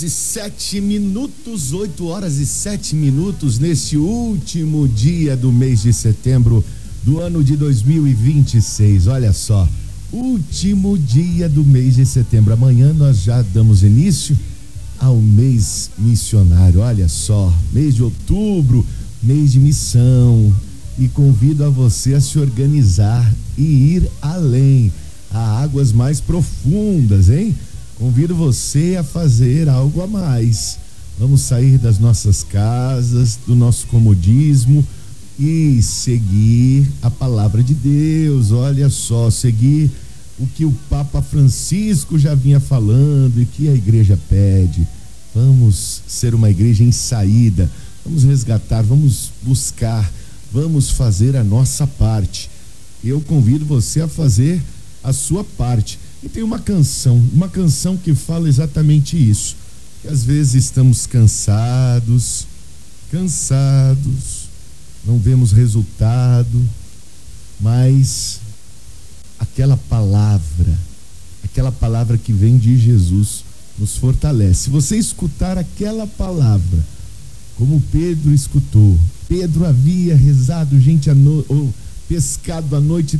7 minutos, 8 horas e 7 minutos, neste último dia do mês de setembro do ano de 2026. Olha só, último dia do mês de setembro. Amanhã nós já damos início ao mês missionário. Olha só, mês de outubro, mês de missão. E convido a você a se organizar e ir além, a águas mais profundas, hein? Convido você a fazer algo a mais. Vamos sair das nossas casas, do nosso comodismo e seguir a palavra de Deus. Olha só, seguir o que o Papa Francisco já vinha falando e que a igreja pede. Vamos ser uma igreja em saída, vamos resgatar, vamos buscar, vamos fazer a nossa parte. Eu convido você a fazer a sua parte. E tem uma canção que fala exatamente isso, que às vezes estamos cansados, não vemos resultado, mas aquela palavra que vem de Jesus nos fortalece. Se você escutar aquela palavra, como Pedro escutou, Pedro havia rezado, pescado a noite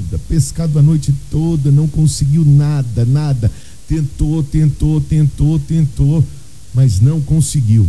toda, não conseguiu nada, tentou, mas não conseguiu.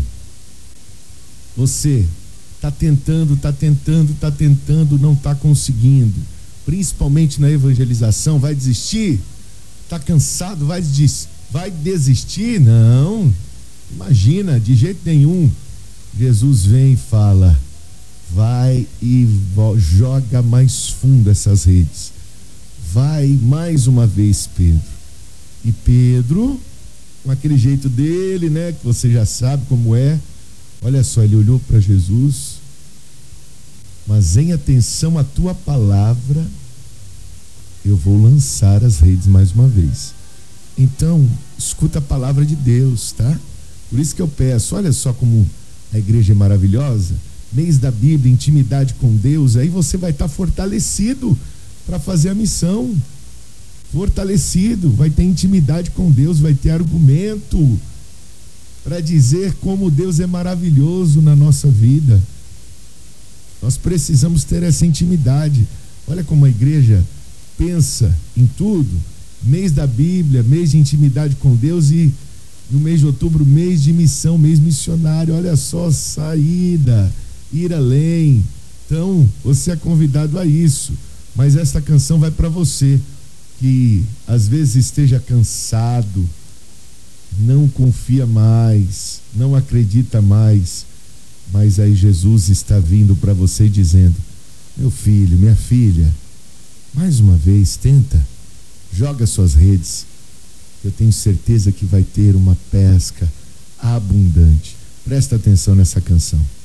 Você tá tentando, não tá conseguindo, principalmente na evangelização. Vai desistir? Tá cansado? Vai desistir? Não, imagina, de jeito nenhum. Jesus vem e fala: vai e joga mais fundo essas redes. Vai mais uma vez, Pedro. E Pedro, com aquele jeito dele, né, que você já sabe como é, olha só, ele olhou para Jesus: mas em atenção à tua palavra, eu vou lançar as redes mais uma vez. Então, escuta a palavra de Deus, tá? Por isso que eu peço, olha só como a igreja é maravilhosa. Mês da Bíblia, intimidade com Deus, aí você vai estar fortalecido para fazer a missão. Fortalecido, vai ter intimidade com Deus, vai ter argumento para dizer como Deus é maravilhoso na nossa vida. Nós precisamos ter essa intimidade. Olha como a igreja pensa em tudo. Mês da Bíblia, mês de intimidade com Deus, e no mês de outubro, mês de missão, mês missionário. Olha só, saída, ir além. Então, você é convidado a isso. Mas esta canção vai para você que às vezes esteja cansado, não confia mais, não acredita mais, mas aí Jesus está vindo para você dizendo: meu filho, minha filha, mais uma vez, tenta, joga suas redes. Eu tenho certeza que vai ter uma pesca abundante. Presta atenção nessa canção.